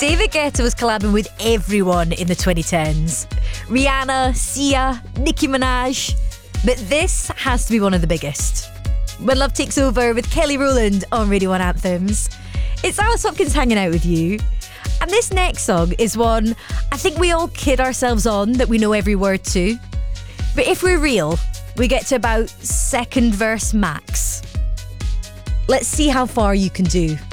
David Guetta was collabing with everyone in the 2010s. Rihanna, Sia, Nicki Minaj. But this has to be one of the biggest. When Love Takes Over with Kelly Rowland on Radio 1 Anthems. It's Alice Hopkins hanging out with you. And this next song is one I think we all kid ourselves on that we know every word to. But if we're real, we get to about second verse max. Let's see how far you can do.